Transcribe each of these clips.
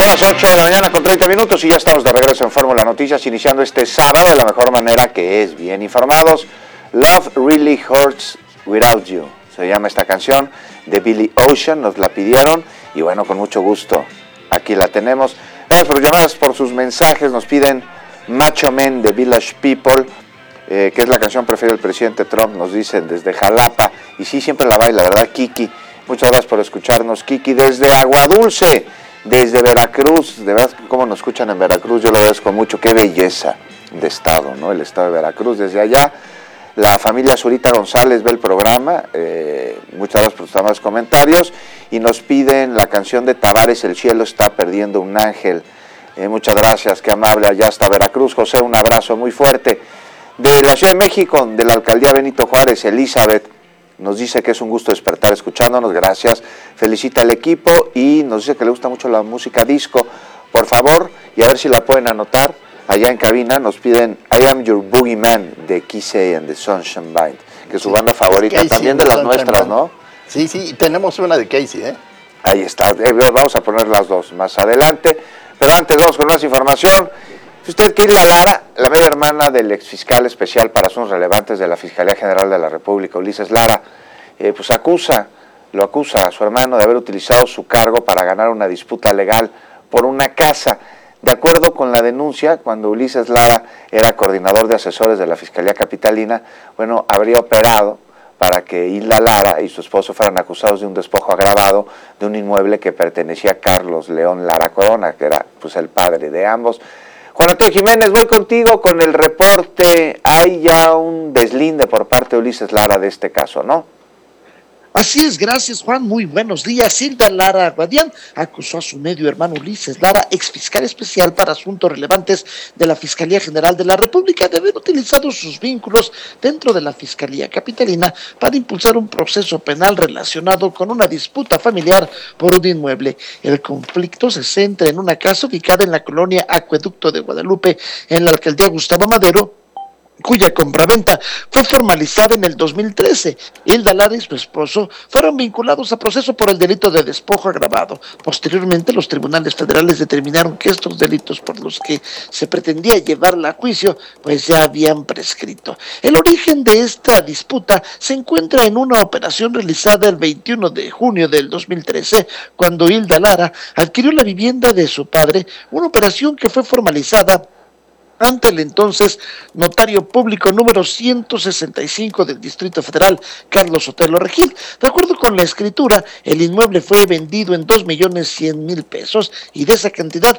Las 8 de la mañana con 30 minutos y ya estamos de regreso en Fórmula Noticias, iniciando este sábado de la mejor manera, que es bien informados. Love Really Hurts Without You, se llama esta canción de Billy Ocean, nos la pidieron y bueno, con mucho gusto, aquí la tenemos. Gracias por llamadas, por sus mensajes, nos piden Macho Man de Village People, que es la canción preferida del presidente Trump, nos dicen desde Jalapa, y sí, siempre la baila, ¿verdad, Kiki? Muchas gracias por escucharnos, Kiki, desde Aguadulce, desde Veracruz. De verdad, cómo nos escuchan en Veracruz, yo lo agradezco mucho, qué belleza de estado, ¿no? El estado de Veracruz, desde allá, la familia Zurita González ve el programa, muchas gracias por sus amables comentarios, y nos piden la canción de Tavares, El cielo está perdiendo un ángel. Muchas gracias, qué amable, allá hasta Veracruz. José, un abrazo muy fuerte. De la Ciudad de México, de la Alcaldía Benito Juárez, Elizabeth, nos dice que es un gusto despertar escuchándonos, gracias, felicita al equipo y nos dice que le gusta mucho la música disco. Por favor, y a ver si la pueden anotar, allá en cabina nos piden I Am Your Boogeyman de Kissey and the Sunshine Band, que es su banda favorita, Casey, también de las nuestras, ¿no? Sí, sí, tenemos una de Casey, ¿eh? Ahí está, vamos a poner las dos más adelante, pero antes vamos con más información. Si usted quiere, Lara, la media hermana del exfiscal especial para asuntos relevantes de la Fiscalía General de la República, Ulises Lara, pues lo acusa a su hermano de haber utilizado su cargo para ganar una disputa legal por una casa. De acuerdo con la denuncia, cuando Ulises Lara era coordinador de asesores de la Fiscalía Capitalina, bueno, habría operado para que Hilda Lara y su esposo fueran acusados de un despojo agravado de un inmueble que pertenecía a Carlos León Lara Corona, que era pues el padre de ambos. Juan Antonio Jiménez, voy contigo con el reporte. Hay ya un deslinde por parte de Ulises Lara de este caso, ¿no? Así es, gracias Juan, muy buenos días. Hilda Lara Guadián acusó a su medio hermano Ulises Lara, exfiscal especial para asuntos relevantes de la Fiscalía General de la República, de haber utilizado sus vínculos dentro de la Fiscalía Capitalina para impulsar un proceso penal relacionado con una disputa familiar por un inmueble. El conflicto se centra en una casa ubicada en la colonia Acueducto de Guadalupe, en la alcaldía Gustavo Madero, cuya compraventa fue formalizada en el 2013. Hilda Lara y su esposo fueron vinculados a proceso por el delito de despojo agravado. Posteriormente, los tribunales federales determinaron que estos delitos por los que se pretendía llevarla a juicio, pues ya habían prescrito. El origen de esta disputa se encuentra en una operación realizada el 21 de junio del 2013, cuando Hilda Lara adquirió la vivienda de su padre, una operación que fue formalizada ante el entonces notario público número 165 del Distrito Federal, Carlos Sotelo Regil. De acuerdo con la escritura, el inmueble fue vendido en 2.100.000 pesos y de esa cantidad,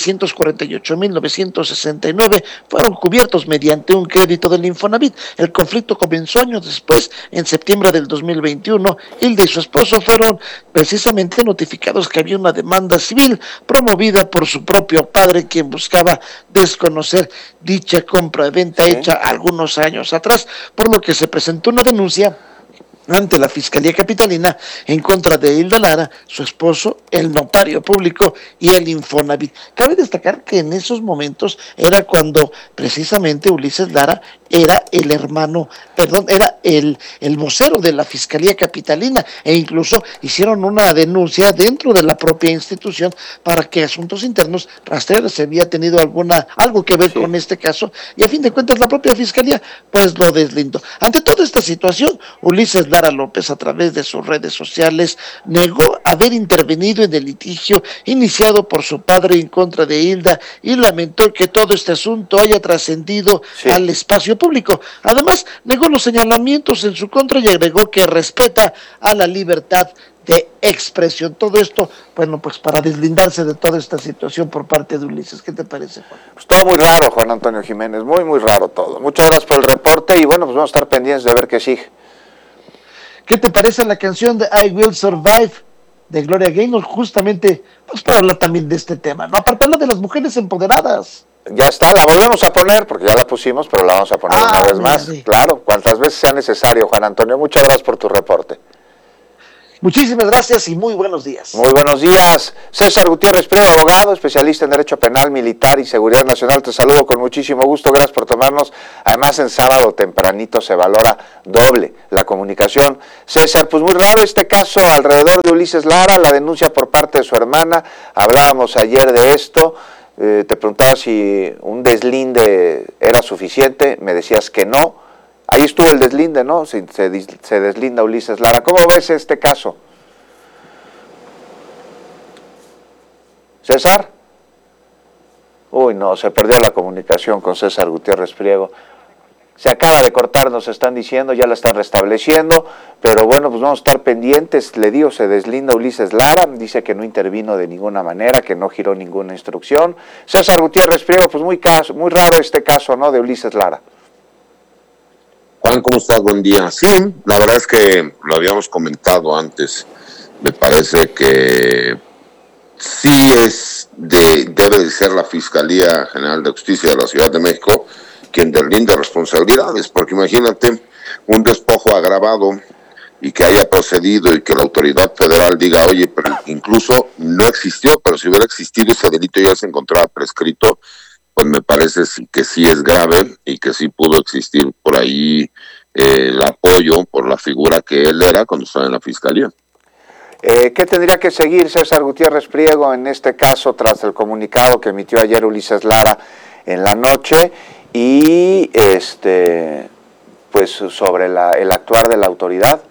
648.969 fueron cubiertos mediante un crédito del Infonavit. El conflicto comenzó años después, en septiembre del 2021. Hilda y su esposo fueron precisamente notificados que había una demanda civil promovida por su propio padre, quien buscaba desconocer dicha compra de venta hecha algunos años atrás, por lo que se presentó una denuncia ante la Fiscalía Capitalina en contra de Hilda Lara, su esposo, el notario público y el Infonavit. Cabe destacar que en esos momentos era cuando precisamente Ulises Lara era era el vocero de la Fiscalía Capitalina, e incluso hicieron una denuncia dentro de la propia institución para que Asuntos Internos rastreara si había tenido algo que ver con este caso, y a fin de cuentas la propia Fiscalía pues lo deslindó. Ante toda esta situación, Ulises Lara López, a través de sus redes sociales, negó haber intervenido en el litigio iniciado por su padre en contra de Hilda y lamentó que todo este asunto haya trascendido al espacio público. Además, negó los señalamientos en su contra y agregó que respeta a la libertad de expresión. Todo esto, bueno, pues para deslindarse de toda esta situación por parte de Ulises. ¿Qué te parece, Juan? Pues todo muy raro, Juan Antonio Jiménez, muy, muy raro todo. Muchas gracias por el reporte y bueno, pues vamos a estar pendientes de ver qué sigue. ¿Qué te parece la canción de I Will Survive de Gloria Gaynor? Justamente, pues para hablar también de este tema, ¿no? Aparte habla de las mujeres empoderadas. Ya está, la volvemos a poner, porque ya la pusimos, pero la vamos a poner una vez más. Sí. Claro, cuantas veces sea necesario, Juan Antonio. Muchas gracias por tu reporte. Muchísimas gracias y muy buenos días. Muy buenos días. César Gutiérrez Priego, abogado, especialista en Derecho Penal, Militar y Seguridad Nacional. Te saludo con muchísimo gusto. Gracias por tomarnos. Además, en sábado tempranito se valora doble la comunicación. César, pues muy raro este caso alrededor de Ulises Lara, la denuncia por parte de su hermana. Hablábamos ayer de esto. Te preguntaba si un deslinde era suficiente. Me decías que no. Ahí estuvo el deslinde, ¿no? Se deslinda Ulises Lara. ¿Cómo ves este caso? ¿César? Uy, no, se perdió la comunicación con César Gutiérrez Priego. Se acaba de cortar, nos están diciendo, ya la están restableciendo, pero bueno, pues vamos a estar pendientes. Le digo, se deslinda Ulises Lara, dice que no intervino de ninguna manera, que no giró ninguna instrucción. César Gutiérrez Priego, pues muy raro este caso, ¿no?, de Ulises Lara. Juan, ¿cómo estás? Buen día. Sí, la verdad es que lo habíamos comentado antes. Me parece que sí debe de ser la Fiscalía General de Justicia de la Ciudad de México quien deslinde responsabilidades, porque imagínate un despojo agravado y que haya procedido y que la autoridad federal diga, oye, pero incluso no existió, pero si hubiera existido ese delito ya se encontraba prescrito, pues me parece que sí es grave y que sí pudo existir por ahí el apoyo por la figura que él era cuando estaba en la Fiscalía. ¿Qué tendría que seguir César Gutiérrez Priego en este caso tras el comunicado que emitió ayer Ulises Lara en la noche y pues sobre el actuar de la autoridad?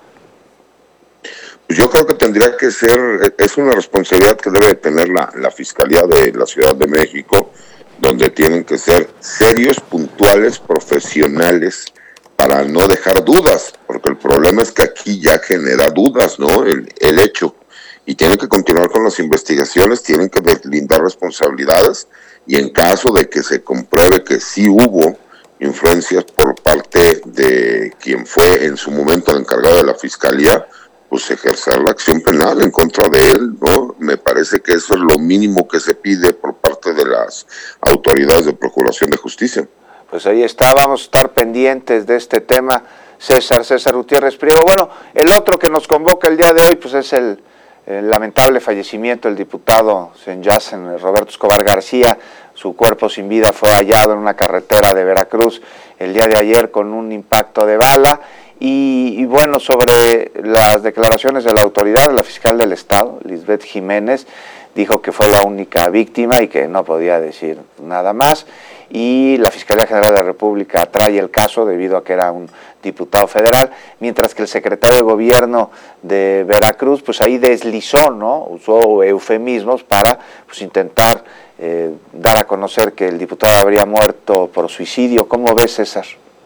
Pues yo creo que tendría que ser, es una responsabilidad que debe tener la Fiscalía de la Ciudad de México, donde tienen que ser serios, puntuales, profesionales, para no dejar dudas, porque el problema es que aquí ya genera dudas, ¿no? El hecho. Y tienen que continuar con las investigaciones, tienen que deslindar responsabilidades, y en caso de que se compruebe que sí hubo influencias por parte de quien fue en su momento el encargado de la Fiscalía, pues ejercer la acción penal en contra de él, ¿no? Me parece que eso es lo mínimo que se pide por parte de las autoridades de Procuración de Justicia. Pues ahí está, vamos a estar pendientes de este tema, César Gutiérrez Priego. Bueno, el otro que nos convoca el día de hoy, pues es el lamentable fallecimiento del diputado Senyacen Roberto Escobar García. Su cuerpo sin vida fue hallado en una carretera de Veracruz el día de ayer con un impacto de bala. Y bueno, sobre las declaraciones de la autoridad, la fiscal del Estado, Lisbeth Jiménez, dijo que fue la única víctima y que no podía decir nada más. Y la Fiscalía General de la República trae el caso debido a que era un diputado federal, mientras que el secretario de Gobierno de Veracruz, pues ahí deslizó, ¿no? Usó eufemismos para pues intentar dar a conocer que el diputado habría muerto por suicidio. ¿Cómo ves, César?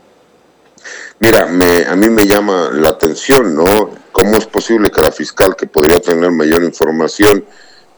Mira, a mí me llama la atención, ¿no? ¿Cómo es posible que la fiscal, que podría tener mayor información,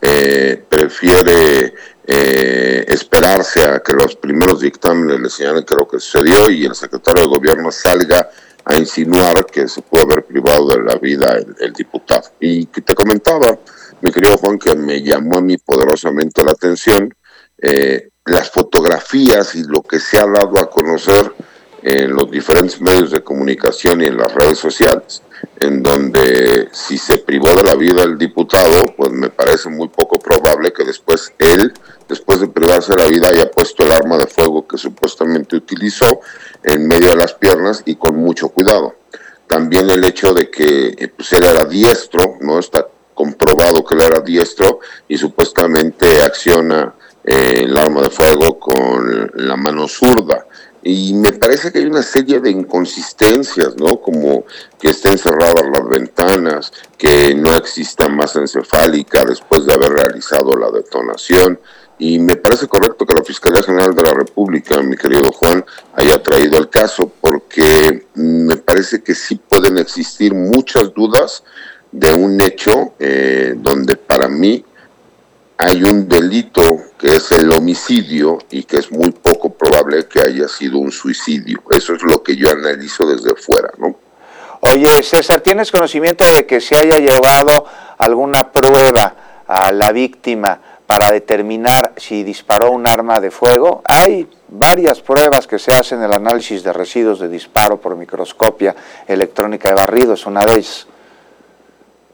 prefiere esperarse a que los primeros dictámenes le señalen que lo que sucedió y el secretario de Gobierno salga a insinuar que se pudo haber privado de la vida el diputado? Y que te comentaba, mi querido Juan, que me llamó a mí poderosamente la atención las fotografías y lo que se ha dado a conocer en los diferentes medios de comunicación y en las redes sociales, en donde si se privó de la vida el diputado, pues me parece muy poco probable que después él, después de privarse de la vida, haya puesto el arma de fuego que supuestamente utilizó en medio de las piernas y con mucho cuidado. También el hecho de que pues él era diestro, no está comprobado que él era diestro y supuestamente acciona el arma de fuego con la mano zurda. Y me parece que hay una serie de inconsistencias, ¿no? Como que estén cerradas las ventanas, que no exista masa encefálica después de haber realizado la detonación. Y me parece correcto que la Fiscalía General de la República, mi querido Juan, haya traído el caso, porque me parece que sí pueden existir muchas dudas de un hecho donde para mí hay un delito que es el homicidio y que es muy poco probable que haya sido un suicidio. Eso es lo que yo analizo desde fuera, ¿no? Oye, César, ¿tienes conocimiento de que se haya llevado alguna prueba a la víctima para determinar si disparó un arma de fuego? Hay varias pruebas que se hacen, el análisis de residuos de disparo por microscopia electrónica de barrido, es una de ellas.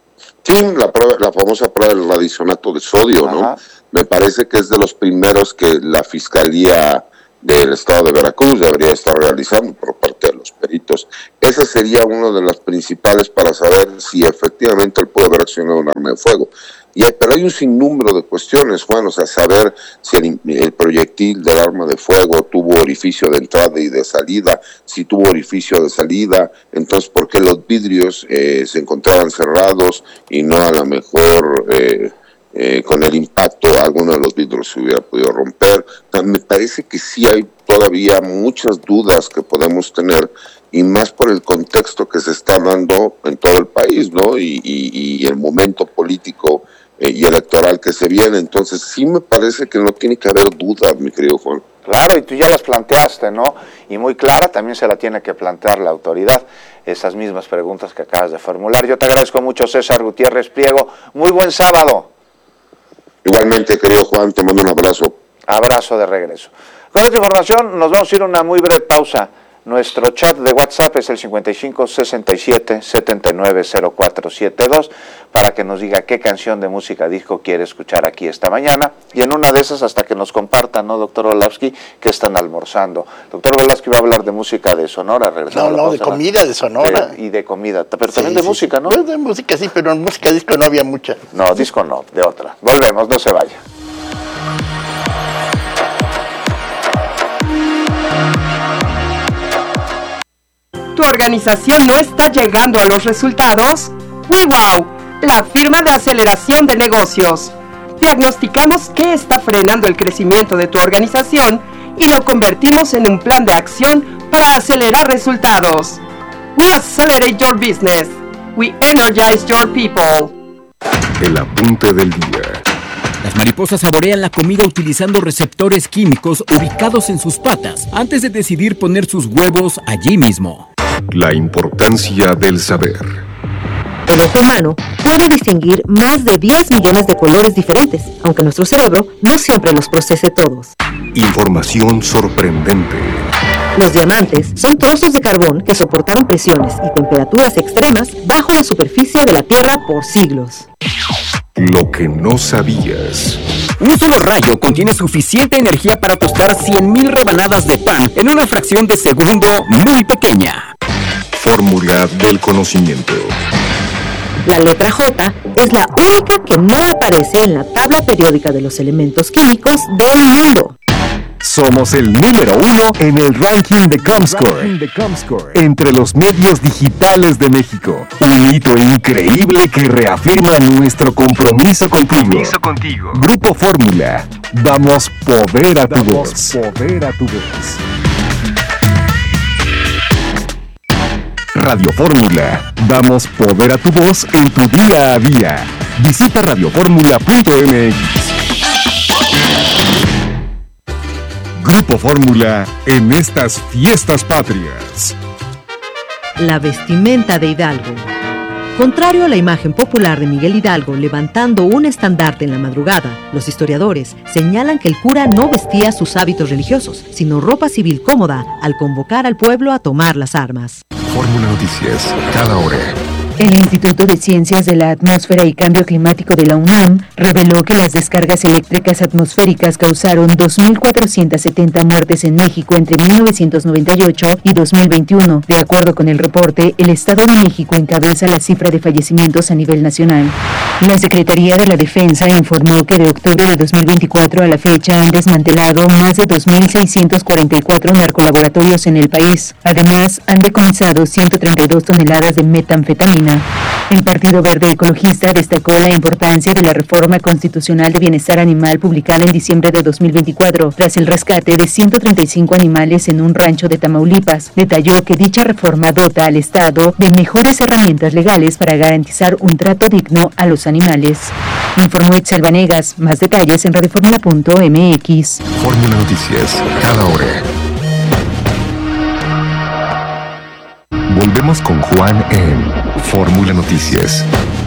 Sí, la famosa prueba del radisonato de sodio, ¿no? Ajá. Me parece que es de los primeros que la Fiscalía del Estado de Veracruz debería estar realizando por parte de los peritos. Esa sería una de las principales para saber si efectivamente él puede haber accionado un arma de fuego. Pero hay un sinnúmero de cuestiones, Juan, o sea, saber si el proyectil del arma de fuego tuvo orificio de entrada y de salida, si tuvo orificio de salida, entonces por qué los vidrios se encontraban cerrados y no a lo mejor con el impacto alguno de los vidrios se hubiera podido romper. Me parece que sí hay todavía muchas dudas que podemos tener, y más por el contexto que se está dando en todo el país, ¿no? Y el momento político y electoral que se viene. Entonces sí me parece que no tiene que haber dudas, mi querido Juan. Claro, y tú ya las planteaste, ¿no? Y muy clara también se la tiene que plantear la autoridad, esas mismas preguntas que acabas de formular. Yo te agradezco mucho, César Gutiérrez Pliego. Muy buen sábado. Igualmente, querido Juan, te mando un abrazo. Abrazo de regreso. Con esta información nos vamos a ir a una muy breve pausa. Nuestro chat de WhatsApp es el 5567-790472 para que nos diga qué canción de música disco quiere escuchar aquí esta mañana. Y en una de esas hasta que nos compartan, ¿no, doctor Orlowski? Que están almorzando. Doctor Orlowski va a hablar de música de Sonora. No, de comida de Sonora. Y de comida, pero también de música, ¿no? De música sí, pero en música disco no había mucha. No, disco no, de otra. Volvemos, no se vaya. ¿Tu organización no está llegando a los resultados? WeWow, la firma de aceleración de negocios. Diagnosticamos qué está frenando el crecimiento de tu organización y lo convertimos en un plan de acción para acelerar resultados. We accelerate your business. We energize your people. El apunte del día. Las mariposas saborean la comida utilizando receptores químicos ubicados en sus patas antes de decidir poner sus huevos allí mismo. La importancia del saber. El ojo humano puede distinguir más de 10 millones de colores diferentes, aunque nuestro cerebro no siempre los procese todos. Información sorprendente. Los diamantes son trozos de carbón que soportaron presiones y temperaturas extremas bajo la superficie de la Tierra por siglos. Lo que no sabías. Un solo rayo contiene suficiente energía para tostar 100,000 rebanadas de pan en una fracción de segundo muy pequeña. Fórmula del conocimiento. La letra J es la única que no aparece en la tabla periódica de los elementos químicos del mundo. Somos el número 1 en el ranking de Comscore entre los medios digitales de México. Un hito increíble que reafirma nuestro compromiso contigo. Grupo Fórmula. Damos poder a tu voz. Radio Fórmula. Damos poder a tu voz en tu día a día. Visita radioformula.mx. Grupo Fórmula en estas fiestas patrias. La vestimenta de Hidalgo. Contrario a la imagen popular de Miguel Hidalgo levantando un estandarte en la madrugada, los historiadores señalan que el cura no vestía sus hábitos religiosos, sino ropa civil cómoda al convocar al pueblo a tomar las armas. Fórmula Noticias, cada hora. El Instituto de Ciencias de la Atmósfera y Cambio Climático de la UNAM reveló que las descargas eléctricas atmosféricas causaron 2.470 muertes en México entre 1998 y 2021. De acuerdo con el reporte, el Estado de México encabeza la cifra de fallecimientos a nivel nacional. La Secretaría de la Defensa informó que de octubre de 2024 a la fecha han desmantelado más de 2.644 narcolaboratorios en el país. Además, han decomisado 132 toneladas de metanfetamina. El Partido Verde Ecologista destacó la importancia de la reforma constitucional de bienestar animal publicada en diciembre de 2024, tras el rescate de 135 animales en un rancho de Tamaulipas. Detalló que dicha reforma dota al Estado de mejores herramientas legales para garantizar un trato digno a los animales. Informó Itzel Vanegas. Más detalles en radioformula.mx. Fórmula Noticias, cada hora. Volvemos con Juan en Fórmula Noticias.